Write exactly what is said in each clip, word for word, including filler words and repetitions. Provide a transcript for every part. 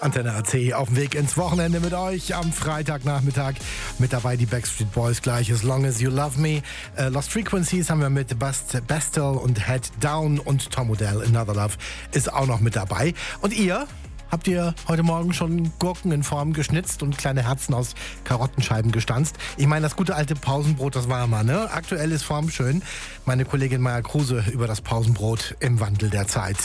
Antenne A C auf dem Weg ins Wochenende mit euch am Freitagnachmittag. Mit dabei die Backstreet Boys gleich, As Long As You Love Me. Äh, Lost Frequencies haben wir mit Bast Bastel und Head Down und Tom Odell, Another Love ist auch noch mit dabei. Und ihr? Habt ihr heute Morgen schon Gurken in Form geschnitzt und kleine Herzen aus Karottenscheiben gestanzt? Ich meine, das gute alte Pausenbrot, das war mal, ne? Aktuell ist Form schön. Meine Kollegin Maya Kruse über das Pausenbrot im Wandel der Zeit.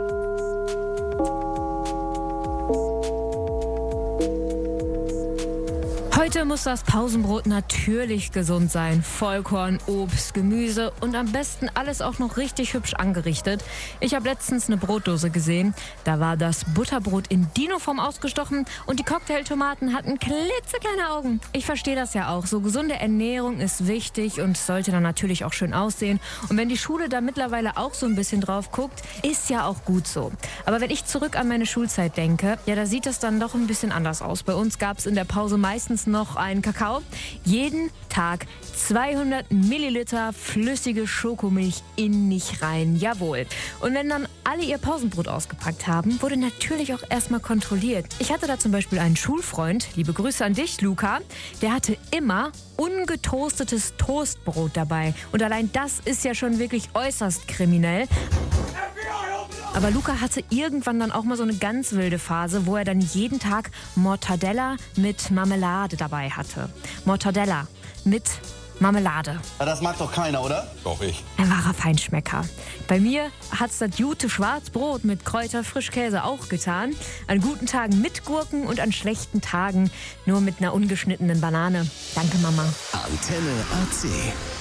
Heute muss das Pausenbrot natürlich gesund sein. Vollkorn, Obst, Gemüse und am besten alles auch noch richtig hübsch angerichtet. Ich habe letztens eine Brotdose gesehen. Da war das Butterbrot in Dinoform ausgestochen und die Cocktailtomaten hatten klitzekleine Augen. Ich verstehe das ja auch. So gesunde Ernährung ist wichtig und sollte dann natürlich auch schön aussehen. Und wenn die Schule da mittlerweile auch so ein bisschen drauf guckt, ist ja auch gut so. Aber wenn ich zurück an meine Schulzeit denke, ja, da sieht das dann doch ein bisschen anders aus. Bei uns gab es in der Pause meistens noch einen Kakao. Jeden Tag zweihundert Milliliter flüssige Schokomilch in mich rein. Jawohl. Und wenn dann alle ihr Pausenbrot ausgepackt haben, wurde natürlich auch erstmal kontrolliert. Ich hatte da zum Beispiel einen Schulfreund, liebe Grüße an dich, Luca, der hatte immer ungetoastetes Toastbrot dabei. Und allein das ist ja schon wirklich äußerst kriminell. Aber Luca hatte irgendwann dann auch mal so eine ganz wilde Phase, wo er dann jeden Tag Mortadella mit Marmelade dabei hatte. Mortadella mit Marmelade. Das mag doch keiner, oder? Doch, ich. Ein wahrer Feinschmecker. Bei mir hat's das gute Schwarzbrot mit Kräuter, Frischkäse auch getan. An guten Tagen mit Gurken und an schlechten Tagen nur mit einer ungeschnittenen Banane. Danke, Mama. Antenne A C.